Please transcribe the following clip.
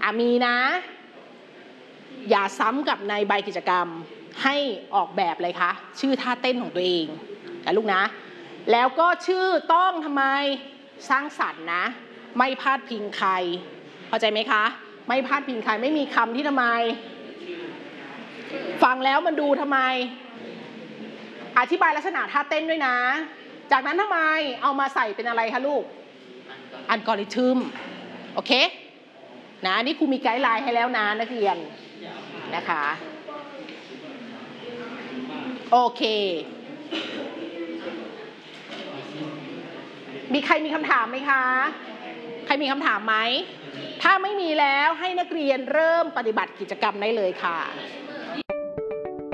มีนะอย่าซ้ำกับในใบกิจกรรมให้ออกแบบเลยคะชื่อท่าเต้นของตัวเองนะลูกนะแล้วก็ชื่อต้องทำไมสร้างสรรค์นะไม่พาดพิงใครเข้าใจไหมคะไม่พาดพิงใครไม่มีคำที่ทำไมฟังแล้วมันดูทำไมอธิบายลักษณะท่าเต้นด้วยนะจากนั้นทำไมเอามาใส่เป็นอะไรคะลูกอัลกอริทึมโอเคนะนี่ครูมีไกด์ไลน์ให้แล้วนะนักเรียนนะคะโอเคมีใครมีคำถามไหมคะใครมีคำถามไหมถ้าไม่มีแล้วให้นักเรียนเริ่มปฏิบัติกิจกรรมได้เลยค่ะ